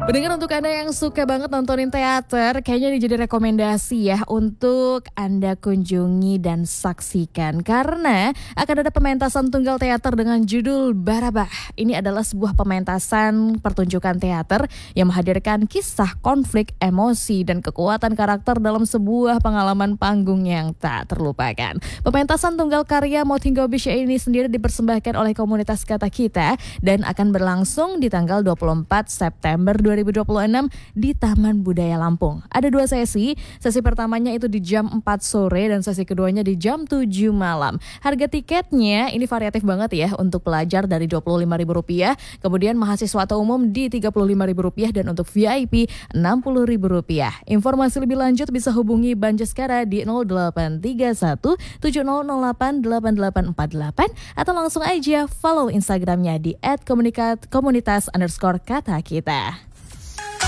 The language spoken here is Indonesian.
Pendengar, untuk Anda yang suka banget nontonin teater, kayaknya ini jadi rekomendasi ya untuk Anda kunjungi dan saksikan. Karena akan ada pementasan tunggal teater dengan judul Barabah. Ini adalah sebuah pementasan pertunjukan teater yang menghadirkan kisah konflik, emosi, dan kekuatan karakter dalam sebuah pengalaman panggung yang tak terlupakan. Pementasan tunggal karya Mothinggo Bisha ini sendiri dipersembahkan oleh komunitas Kata Kita dan akan berlangsung di tanggal 24 September 2026 di Taman Budaya Lampung. Ada 2 sesi. Sesi pertamanya itu di jam 4 sore dan sesi keduanya di jam 7 malam. Harga tiketnya ini variatif banget ya. Untuk pelajar dari Rp25.000, kemudian mahasiswa atau umum di Rp35.000 dan untuk VIP Rp60.000. Informasi lebih lanjut bisa hubungi Banjaskara di 0831 7008 8848 atau langsung aja follow Instagramnya di @komunitas_kata kita.